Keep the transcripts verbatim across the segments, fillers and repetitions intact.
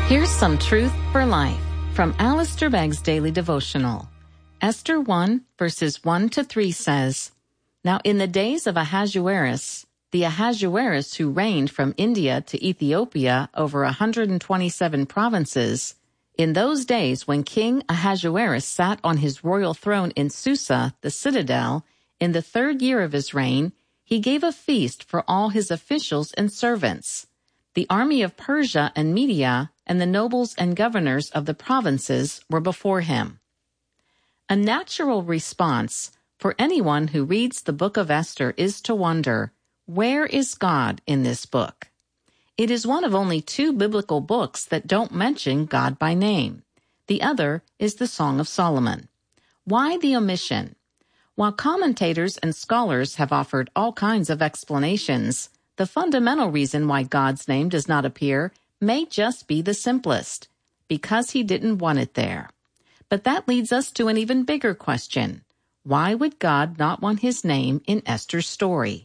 Here's some truth for life from Alistair Begg's Daily Devotional. Esther one, verses one to three says, Now in the days of Ahasuerus, the Ahasuerus who reigned from India to Ethiopia over one hundred twenty-seven provinces, in those days when King Ahasuerus sat on his royal throne in Susa, the citadel, in the third year of his reign, he gave a feast for all his officials and servants. The army of Persia and Media and the nobles and governors of the provinces were before him. A natural response for anyone who reads the book of Esther is to wonder, where is God in this book? It is one of only two biblical books that don't mention God by name. The other is the Song of Solomon. Why the omission? While commentators and scholars have offered all kinds of explanations, the fundamental reason why God's name does not appear may just be the simplest, because he didn't want it there. But that leads us to an even bigger question. Why would God not want his name in Esther's story?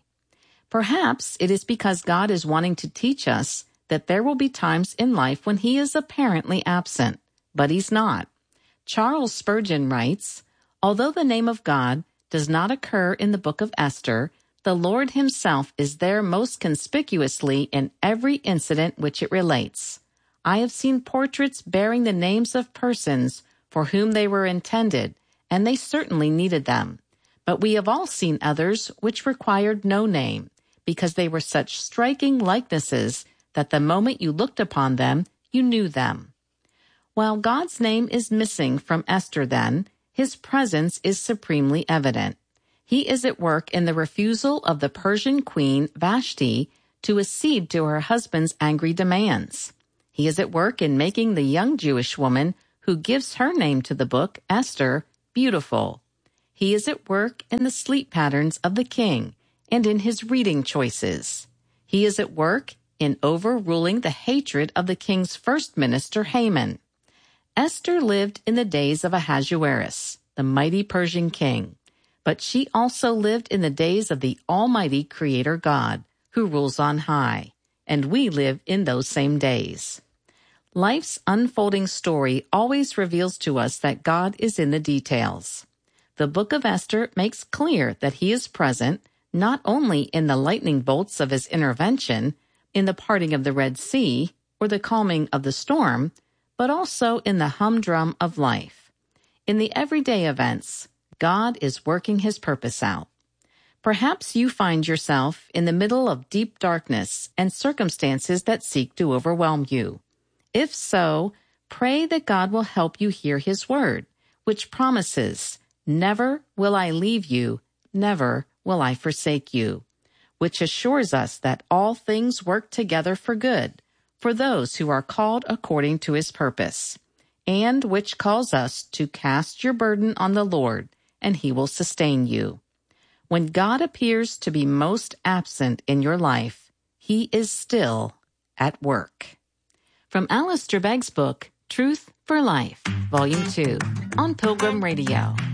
Perhaps it is because God is wanting to teach us that there will be times in life when he is apparently absent, but he's not. Charles Spurgeon writes, Although the name of God does not occur in the book of Esther, the Lord himself is there most conspicuously in every incident which it relates. I have seen portraits bearing the names of persons for whom they were intended, and they certainly needed them. But we have all seen others which required no name, because they were such striking likenesses that the moment you looked upon them, you knew them. While God's name is missing from Esther then, his presence is supremely evident. He is at work in the refusal of the Persian queen Vashti to accede to her husband's angry demands. He is at work in making the young Jewish woman who gives her name to the book, Esther, beautiful. He is at work in the sleep patterns of the king and in his reading choices. He is at work in overruling the hatred of the king's first minister, Haman. Esther lived in the days of Ahasuerus, the mighty Persian king. But she also lived in the days of the Almighty Creator God, who rules on high, and we live in those same days. Life's unfolding story always reveals to us that God is in the details. The book of Esther makes clear that he is present not only in the lightning bolts of his intervention, in the parting of the Red Sea, or the calming of the storm, but also in the humdrum of life. In the everyday events, God is working his purpose out. Perhaps you find yourself in the middle of deep darkness and circumstances that seek to overwhelm you. If so, pray that God will help you hear his word, which promises, Never will I leave you, never will I forsake you, which assures us that all things work together for good, for those who are called according to his purpose, and which calls us to cast your burden on the Lord, and he will sustain you. When God appears to be most absent in your life, he is still at work. From Alistair Begg's book, Truth for Life, Volume two, on Pilgrim Radio.